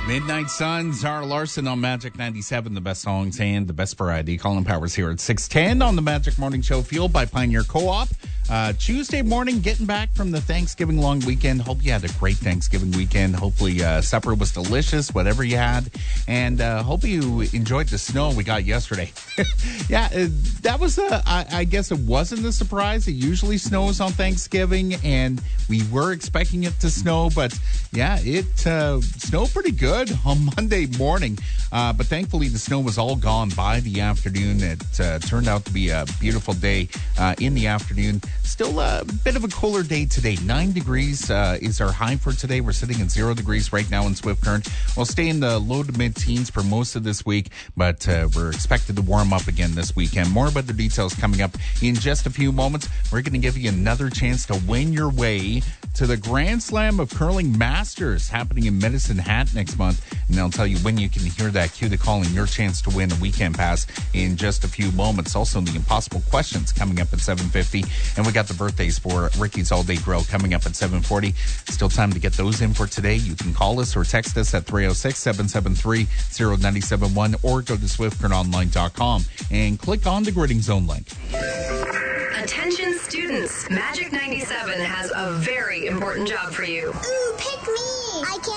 Midnight Sun, Zara Larson on Magic 97, the best songs and the best variety. Colin Powers here at 6:10 on the Magic Morning Show, fueled by Pioneer Co-op. Tuesday morning, getting back from the Thanksgiving long weekend. Hope you had a great Thanksgiving weekend. Hopefully supper was delicious, whatever you had. And hope you enjoyed the snow we got yesterday. Yeah, that was, I guess it wasn't a surprise. It usually snows on Thanksgiving, and we were expecting it to snow. But yeah, it snowed pretty good on Monday morning. But thankfully, the snow was all gone by the afternoon. It turned out to be a beautiful day in the afternoon. Still a bit of a cooler day today. 9 degrees is our high for today. We're sitting at 0 degrees right now in Swift Current. We'll stay in the low to mid-teens for most of this week, but we're expected to warm up again this weekend. More about the details coming up in just a few moments. We're going to give you another chance to win your way to the Grand Slam of Curling Masters happening in Medicine Hat next month. And I'll tell you when you can hear that cue to call in your chance to win a weekend pass in just a few moments. Also, the impossible questions coming up at 7:50. And we got the birthdays for Ricky's All Day Grill coming up at 7:40. Still time to get those in for today. You can call us or text us at 306-773-0971 or go to swiftcurrentonline.com and click on the Gridding Zone link. Attention students, Magic 97 has a very important job for you. Ooh, pick me! I can't